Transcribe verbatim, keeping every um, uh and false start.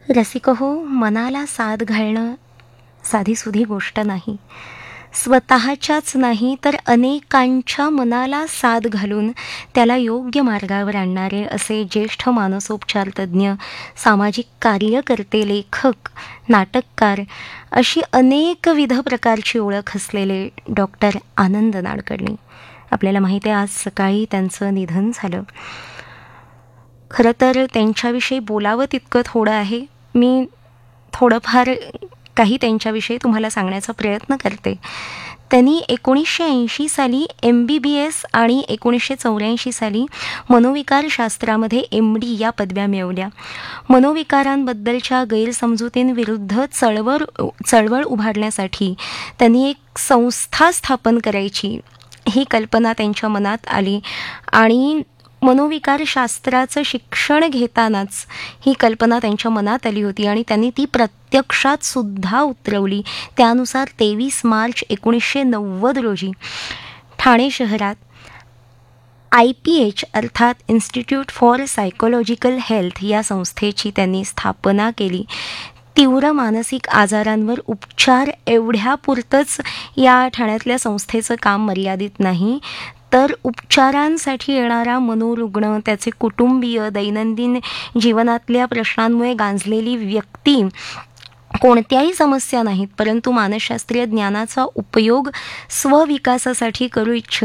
रसिक हो, मनाला साद घालणं साधीसुधी गोष्ट नाही. स्वतःच्याच नाही तर अनेकांच्या मनाला साद घालून त्याला योग्य मार्गावर आणणारे असे ज्येष्ठ मानसोपचार तज्ज्ञ, सामाजिक कार्यकर्ते, लेखक, नाटककार अशी अनेकविध प्रकारची ओळख असलेले डॉक्टर आनंद नाडकर्णी. आपल्याला माहिती आहे, आज सकाळी त्यांचं निधन झालं. खरं तर त्यांच्याविषयी बोलावं तितकं थोडं आहे. मी थोडंफार काही त्यांच्याविषयी तुम्हाला सांगण्याचा प्रयत्न करते. त्यांनी एकोणीसशे ऐंशी साली एम बी बी एस आणि एकोणीसशे चौऱ्याऐंशी साली मनोविकारशास्त्रामध्ये एम डी या पदव्या मिळवल्या. मनोविकारांबद्दलच्या गैरसमजुतींविरुद्ध चळवळ चळवळ उभारण्यासाठी त्यांनी एक संस्था स्थापन करायची ही कल्पना त्यांच्या मनात आली आणि मनोविकारशास्त्राचं शिक्षण घेतानाच ही कल्पना त्यांच्या मनात आली होती आणि त्यांनी ती प्रत्यक्षात सुद्धा उतरवली. त्यानुसार तेवीस मार्च एकोणीसशे नव्वद रोजी ठाणे शहरात आय पी एच अर्थात इन्स्टिट्यूट फॉर सायकोलॉजिकल हेल्थ या संस्थेची त्यांनी स्थापना केली. तीव्र मानसिक आजारांवर उपचार एवढ्यापुरतंच या ठाण्यातल्या संस्थेचं काम मर्यादित नाही, तर उपचारांसाठी येणारा मनोरुग्ण, त्याचे कुटुंबीय, दैनंदिन जीवनातल्या प्रश्नांमुळे गांजलेली व्यक्ती, कोणत्याही समस्या नाहीत परंतु मानसशास्त्रीय ज्ञानाचा उपयोग स्वविकासासाठी करू इच्छ